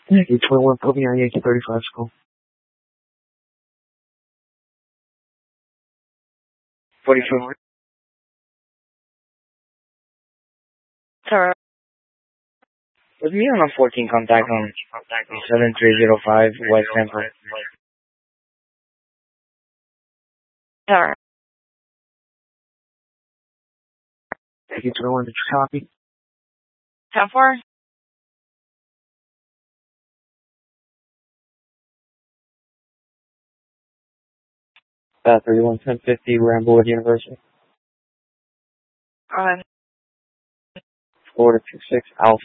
Yankee 21, put me on Yankee 35 school. 42. Tower. With me on a 14 contact on 7305 West Temple. Tower. Yankee 21, did you copy? 10-4. About 31, 1050, Ramblewood University. On Florida 26 Alpha.